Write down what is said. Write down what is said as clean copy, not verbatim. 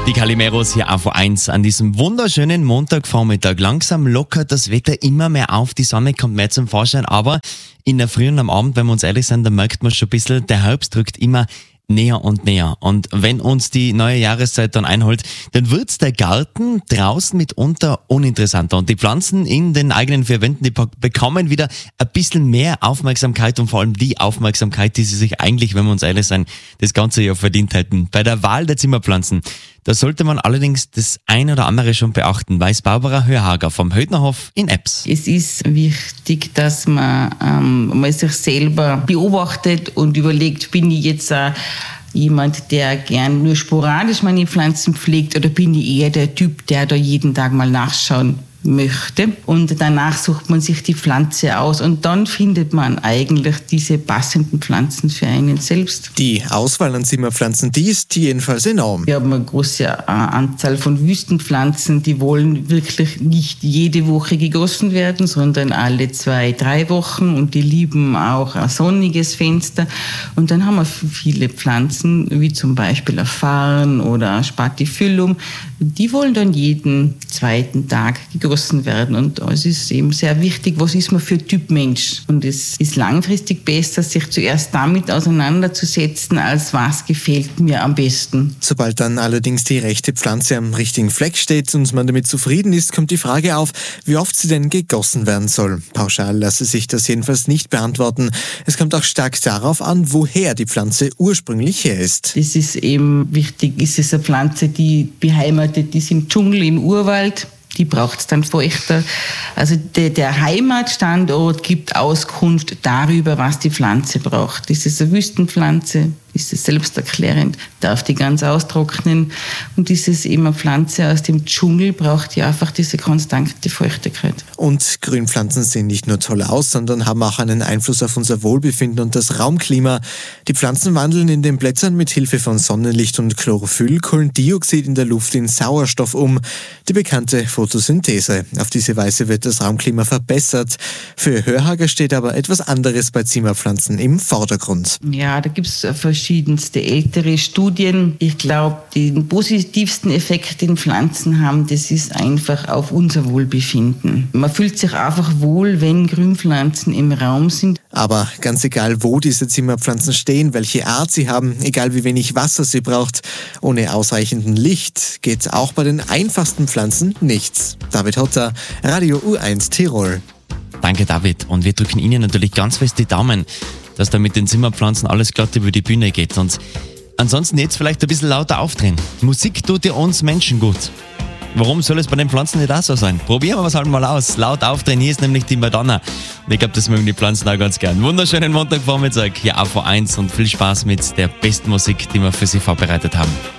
Die Calimeros hier auf 1 an diesem wunderschönen Montagvormittag. Langsam lockert das Wetter immer mehr auf, die Sonne kommt mehr zum Vorschein, aber in der Früh und am Abend, wenn wir uns ehrlich sind, da merkt man schon ein bisschen, der Herbst rückt immer näher und näher. Und wenn uns die neue Jahreszeit dann einholt, dann wird der Garten draußen mitunter uninteressanter. Und die Pflanzen in den eigenen vier Wänden, die bekommen wieder ein bisschen mehr Aufmerksamkeit und vor allem die Aufmerksamkeit, die sie sich eigentlich, wenn wir uns ehrlich sind, das ganze Jahr verdient hätten. Bei der Wahl der Zimmerpflanzen, da sollte man allerdings das ein oder andere schon beachten, weiß Barbara Hörhager vom Hödnerhof in Ebbs. Es ist wichtig, dass man sich selber beobachtet und überlegt, bin ich jetzt jemand, der gern nur sporadisch meine Pflanzen pflegt, oder bin ich eher der Typ, der da jeden Tag mal nachschauen möchte, und danach sucht man sich die Pflanze aus und dann findet man eigentlich diese passenden Pflanzen für einen selbst. Die Auswahl an Zimmerpflanzen, die ist jedenfalls enorm. Wir haben eine große Anzahl von Wüstenpflanzen, die wollen wirklich nicht jede Woche gegossen werden, sondern alle 2-3 Wochen, und die lieben auch ein sonniges Fenster. Und dann haben wir viele Pflanzen, wie zum Beispiel ein Farn oder ein Spathiphyllum, die wollen dann jeden zweiten Tag gegossen werden. Und es ist eben sehr wichtig, was ist man für Typ Mensch. Und es ist langfristig besser, sich zuerst damit auseinanderzusetzen, als was gefällt mir am besten. Sobald dann allerdings die rechte Pflanze am richtigen Fleck steht und man damit zufrieden ist, kommt die Frage auf, wie oft sie denn gegossen werden soll. Pauschal lasse sich das jedenfalls nicht beantworten. Es kommt auch stark darauf an, woher die Pflanze ursprünglich her ist. Es ist eben wichtig, ist es eine Pflanze, die beheimatet ist im Dschungel, im Urwald. Die braucht es dann feuchter. Also der Heimatstandort gibt Auskunft darüber, was die Pflanze braucht. Ist es eine Wüstenpflanze? Ist es selbsterklärend? Darf die ganz austrocknen? Und ist es eben eine Pflanze aus dem Dschungel, braucht die einfach diese konstante Feuchtigkeit. Und Grünpflanzen sehen nicht nur toll aus, sondern haben auch einen Einfluss auf unser Wohlbefinden und das Raumklima. Die Pflanzen wandeln in den Blättern mit Hilfe von Sonnenlicht und Chlorophyll Kohlendioxid in der Luft in Sauerstoff um. Die bekannte Photosynthese. Auf diese Weise wird das Raumklima verbessert. Für Hörhager steht aber etwas anderes bei Zimmerpflanzen im Vordergrund. Ja, da gibt es verschiedenste ältere Studien. Ich glaube, den positivsten Effekt, den Pflanzen haben, das ist einfach auf unser Wohlbefinden. Man fühlt sich einfach wohl, wenn Grünpflanzen im Raum sind. Aber ganz egal, wo diese Zimmerpflanzen stehen, welche Art sie haben, egal wie wenig Wasser sie braucht, ohne ausreichenden Licht geht auch bei den einfachsten Pflanzen nichts. David Hotter, Radio U1 Tirol. Danke David, und wir drücken Ihnen natürlich ganz fest die Daumen, dass da mit den Zimmerpflanzen alles glatt über die Bühne geht. Und ansonsten jetzt vielleicht ein bisschen lauter aufdrehen. Musik tut ja uns Menschen gut. Warum soll es bei den Pflanzen nicht auch so sein? Probieren wir es halt mal aus. Laut aufdrehen, hier ist nämlich die Madonna. Und ich glaube, das mögen die Pflanzen auch ganz gern. Wunderschönen Montagvormittag hier auf 1 und viel Spaß mit der besten Musik, die wir für Sie vorbereitet haben.